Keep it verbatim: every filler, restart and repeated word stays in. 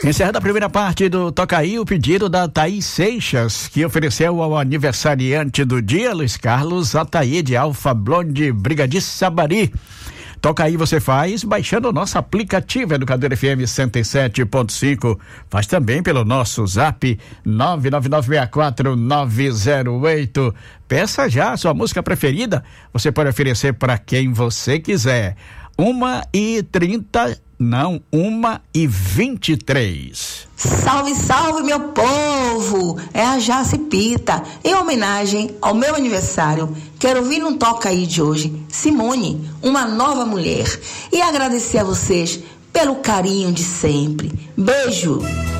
Encerrada a primeira parte do Toca Aí, o pedido da Thaís Seixas, que ofereceu ao aniversariante do dia, Luiz Carlos Ataíde Alfa Blonde Brigadier Sabari. Toca Aí você faz baixando o nosso aplicativo Educador F M cento e sete ponto cinco. Faz também pelo nosso zap nove nove nove seis quatro nove zero oito. Peça já a sua música preferida. Você pode oferecer para quem você quiser. Uma e trinta, não, uma e vinte e três. Salve, salve, meu povo! É a Jace Pita. Em homenagem ao meu aniversário, quero ouvir um Toca Aí de hoje, Simone, uma nova mulher. E agradecer a vocês pelo carinho de sempre. Beijo!